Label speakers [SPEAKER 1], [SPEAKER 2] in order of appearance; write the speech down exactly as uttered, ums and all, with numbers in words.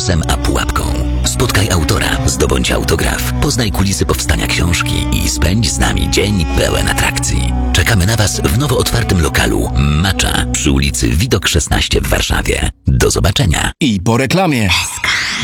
[SPEAKER 1] losem a pułapką. Spotkaj autora, zdobądź autograf, poznaj kulisy powstania książki i spędź z nami dzień pełen atrakcji. Czekamy na Was w nowo otwartym lokalu Macza przy ulicy Widok szesnaście w Warszawie. Do zobaczenia.
[SPEAKER 2] I po reklamie.